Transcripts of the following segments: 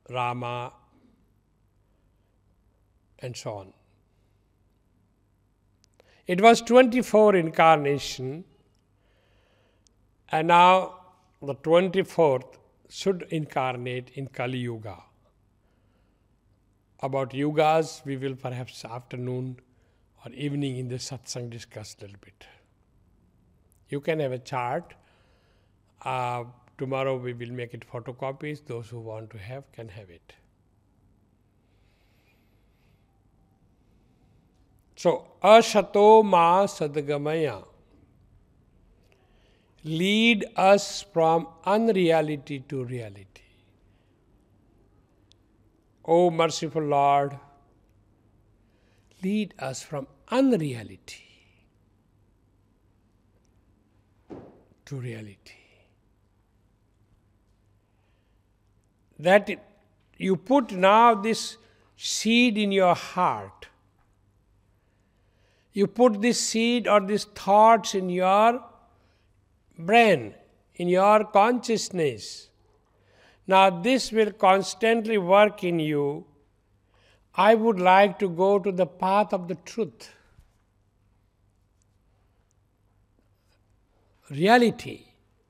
Rama, and so on. It was 24 incarnation, and now the 24th should incarnate in Kali Yuga. About yugas, we will perhaps afternoon or evening in the satsang discuss a little bit. You can have a chart. Tomorrow we will make it photocopies. Those who want to have can have it. So, Asato Ma Sadgamaya. Lead us from unreality to reality. O merciful Lord, lead us from unreality to reality. That you put now this seed in your heart. You put this seed or these thoughts in your brain, in your consciousness. Now this will constantly work in you. I would like to go to the path of the truth. Reality.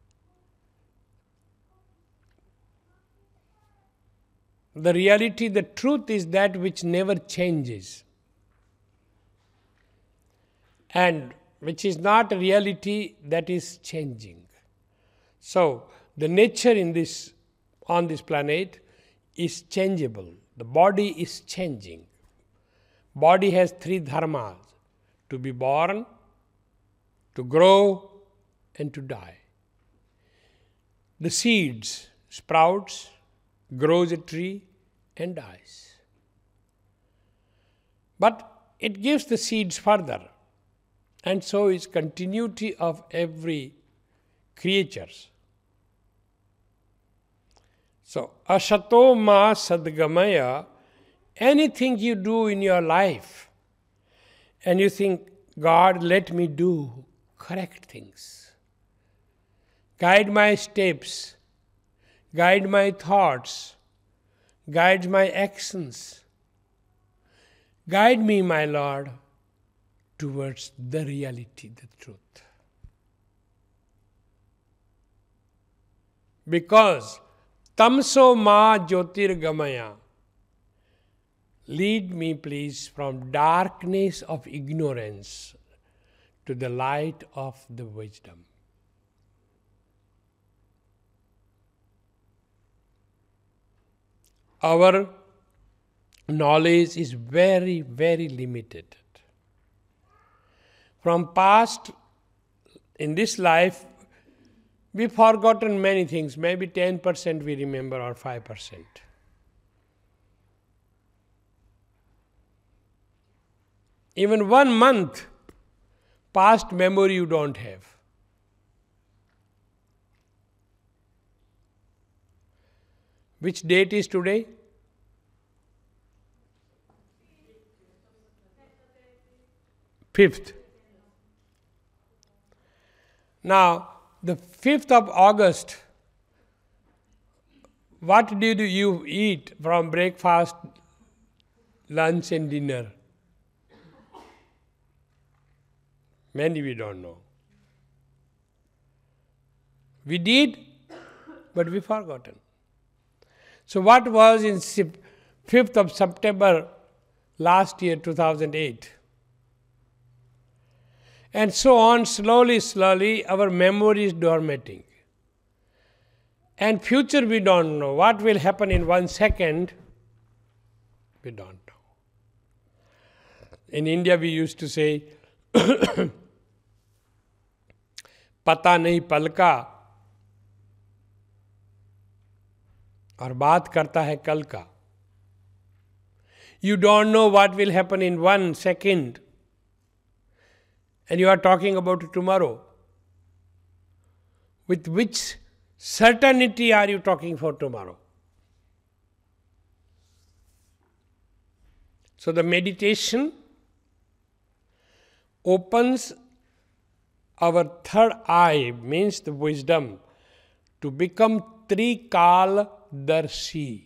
The reality, the truth is that which never changes. And which is not a reality that is changing. So, the nature on this planet is changeable. The body is changing. Body has three dharmas: to be born, to grow, and to die. The seeds sprouts, grows a tree, and dies. But it gives the seeds further. And so is continuity of every creatures. So, asato ma sadgamaya, anything you do in your life, and you think, God, let me do correct things. Guide my steps, guide my thoughts, guide my actions. Guide me, my Lord, towards the reality, the truth. Because tamso ma jyotirgamaya, lead me please from darkness of ignorance to the light of the wisdom. Our knowledge is very, very limited. From past, in this life, we've forgotten many things. Maybe 10% we remember or 5%. Even 1 month past memory you don't have. Which date is today? 5th. Now, the 5th of August, what did you eat from breakfast, lunch and dinner? Many we don't know. We did, but we forgotten. So what was in 5th of September last year, 2008? And so on, slowly, slowly, our memory is dormanting. And future we don't know. What will happen in 1 second, we don't know. In India we used to say, Pata nahi palka, aur baat karta hai kal ka. You don't know what will happen in 1 second. And you are talking about tomorrow. With which certainty are you talking for tomorrow? So the meditation opens our third eye, means the wisdom, to become Trikal Darshi.